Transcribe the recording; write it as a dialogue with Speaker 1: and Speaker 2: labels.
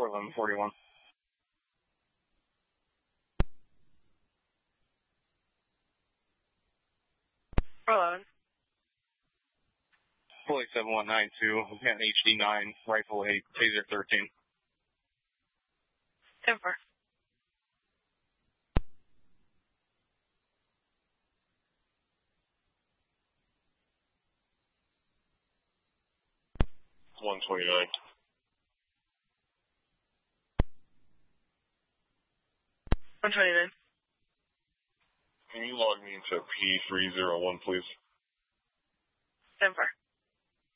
Speaker 1: 41141. Fully 7192, and HD9, Rifle 8, Taser 13.
Speaker 2: 10-4.
Speaker 3: It's 129.
Speaker 2: 129.
Speaker 3: Can you log me into P301, please?
Speaker 2: 10-4.